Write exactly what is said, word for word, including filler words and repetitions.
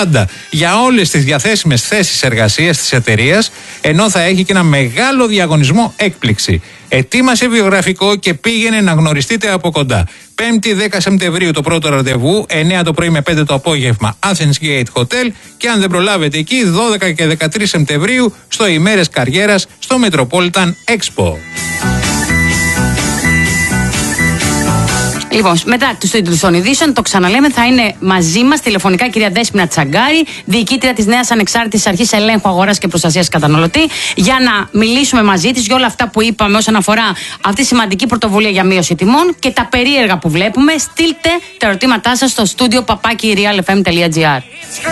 πάντα για όλες τις διαθέσιμες θέσεις εργασίας της εταιρείας, ενώ θα έχει και ένα μεγάλο διαγωνισμό έκπληξη. Ετοίμασε βιογραφικό και πήγαινε να γνωριστείτε από κοντά. πέμπτη δέκα Σεπτεμβρίου το πρώτο ραντεβού, εννιά το πρωί με πέντε το απόγευμα, Athens Gate Hotel, και αν δεν προλάβετε εκεί, δώδεκα και δεκατρείς Σεπτεμβρίου στο ημέρες καριέρας στο Metropolitan Expo. Λοιπόν, μετά του τίτλου των ειδήσεων, το ξαναλέμε, θα είναι μαζί μας τηλεφωνικά η κυρία Δέσποινα Τσαγκάρη, διοικήτρια της νέας Ανεξάρτητης Αρχής Ελέγχου Αγοράς και Προστασίας Καταναλωτή, για να μιλήσουμε μαζί της για όλα αυτά που είπαμε όσον αφορά αυτή τη σημαντική πρωτοβουλία για μείωση τιμών και τα περίεργα που βλέπουμε. Στείλτε τα ερωτήματά σας στο στούντιο παπάκι realfm.gr.